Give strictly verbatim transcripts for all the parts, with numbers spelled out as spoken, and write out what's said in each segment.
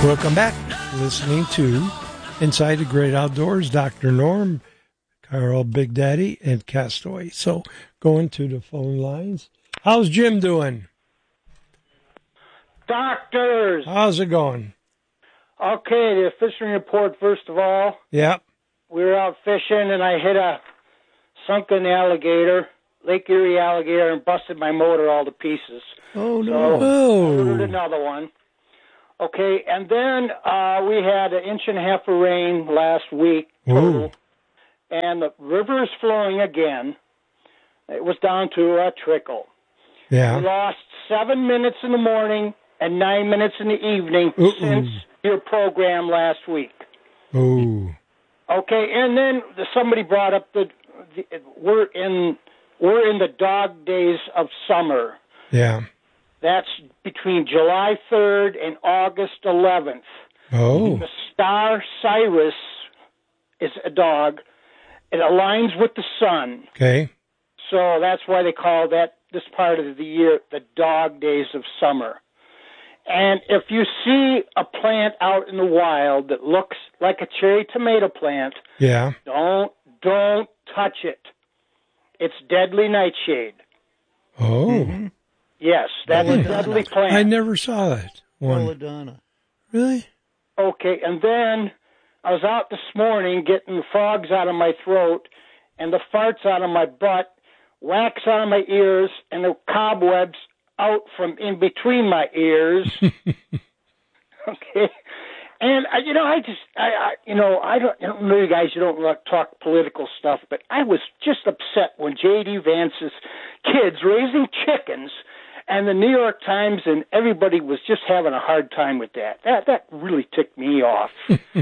Welcome back. Listening to Inside the Great Outdoors, Doctor Norm, Carl Big Daddy, and Castaway. So going to the phone lines. How's Jim doing? Doctors! How's it going? Okay, the fishing report first of all. Yeah. We were out fishing and I hit a sunken alligator, Lake Erie alligator, and busted my motor all to pieces. Oh, no. So Oh. I ordered another one. Okay, and then uh, we had an inch and a half of rain last week total, Ooh. and the river is flowing again. It was down to a trickle. Yeah. We lost seven minutes in the morning and nine minutes in the evening Uh-oh. since your program last week. Ooh. Okay, and then somebody brought up the, the we're in we're in the dog days of summer. Yeah. That's between July third and August eleventh. Oh. The star Sirius is a dog. It aligns with the sun. Okay. So that's why they call that this part of the year the dog days of summer. And if you see a plant out in the wild that looks like a cherry tomato plant, Yeah. don't don't touch it. It's deadly nightshade. Oh. Mm-hmm. Yes, that's a Belladonna. deadly plant. I never saw that one. Belladonna. Really? Okay, and then I was out this morning getting the frogs out of my throat and the farts out of my butt, wax out of my ears, and the cobwebs out from in between my ears. Okay. And, I, you know, I just, I, I you know, I don't, I don't know you guys, you don't like talk political stuff, but I was just upset when J D. Vance's kids raising chickens and the New York Times and everybody was just having a hard time with that. That that really ticked me off.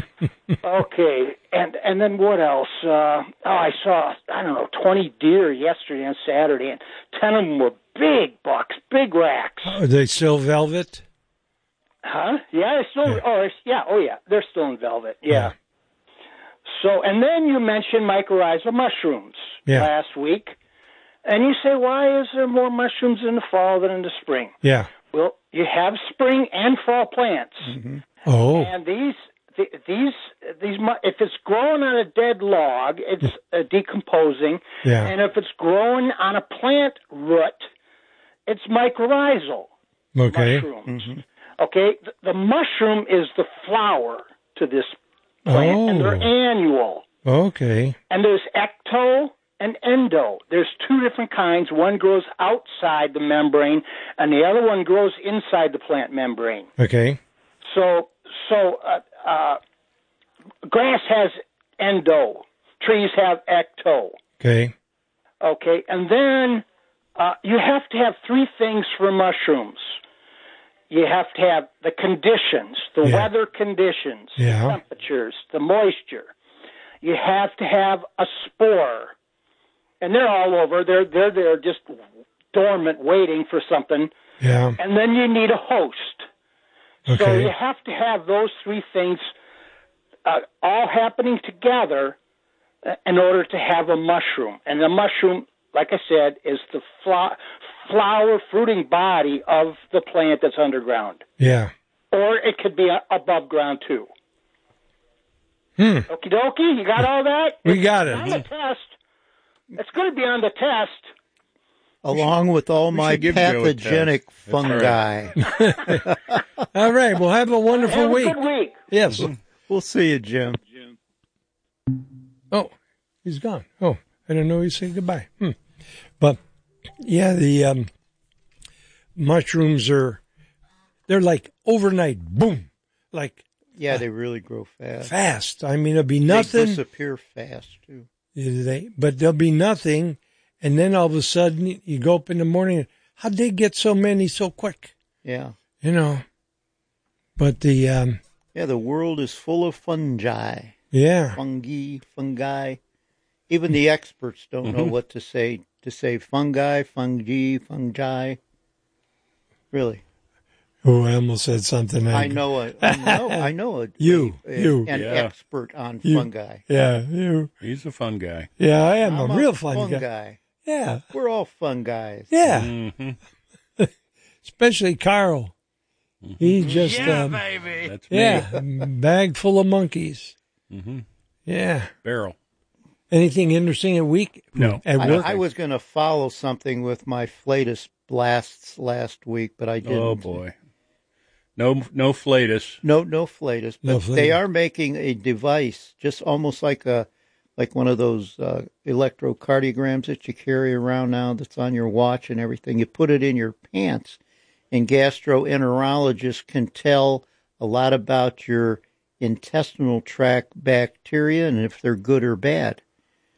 Okay, and and then what else? Uh, oh, I saw, I don't know, twenty deer yesterday and Saturday, and ten of them were big bucks, big racks. Are they still velvet? Huh? Yeah, it's still. Yeah. Oh, it's, yeah. Oh, yeah. They're still in velvet. Yeah. Yeah. So, and then you mentioned mycorrhizal mushrooms Yeah. last week, and you say, why is there more mushrooms in the fall than in the spring? Yeah. Well, you have spring and fall plants, Oh. and these. th- These, these, mu- if it's growing on a dead log, it's uh, decomposing, Yeah. and if it's growing on a plant root, it's mycorrhizal Okay. mushrooms. Okay, the, the mushroom is the flower to this plant, and they're Oh. annual. Okay. And there's ecto and endo. There's two different kinds. One grows outside the membrane, and the other one grows inside the plant membrane. Okay. So, so uh, uh, grass has endo. Trees have ecto. Okay. Okay, and then uh, you have to have three things for mushrooms. You have to have the conditions, the Yeah. weather conditions, Yeah. the temperatures, the moisture. You have to have a spore, and they're all over. They're they're they're just dormant, waiting for something. Yeah. And then you need a host. So Okay. you have to have those three things uh, all happening together uh, in order to have a mushroom. And the mushroom, like I said, is the flo- flower fruiting body of the plant that's underground. Yeah. Or it could be uh, above ground, too. Hmm. Okie dokie, you got all that? We got it. On the test. It's going to be on the test. Along with all my should give Joe a pathogenic test. That's fungi. All right. Well, have a wonderful Have a week. good week. Yes. We'll see you, Jim. Oh, he's gone. Oh, I didn't know he said goodbye. Hmm. But yeah, the um, mushrooms are, they're like overnight, boom, like Yeah, they really grow fast. fast. I mean, it'll be They nothing. disappear fast, too. They, but there'll be nothing. And then all of a sudden you go up in the morning. How'd they get so many so quick? Yeah. You know, but the, um, Yeah, the world is full of fungi. yeah, Fungi, fungi. Even the experts don't know what to say. To say fungi, fungi, fungi. Really. oh, I almost said something. I know a, I know, I know a, You, a- you. an Yeah. expert on You. fungi. Yeah, you. He's a fun guy. Yeah, I am I'm a real fun guy. Yeah, We're all fun guys. yeah. Mm-hmm. Especially Carl. He just, Yeah, um, baby. That's me. yeah, bag full of monkeys. Mm-hmm. Yeah. Barrel. Anything interesting at week? No. At I, work? I was going to follow something with my Flatus blasts last week, but I didn't. Oh boy. No, no flatus. No, no Flatus, but No they Flatus. are making a device, just almost like a, like one of those uh, electrocardiograms that you carry around now. That's on your watch and everything. You put it in your pants, and gastroenterologists can tell a lot about your intestinal tract bacteria and if they're good or bad.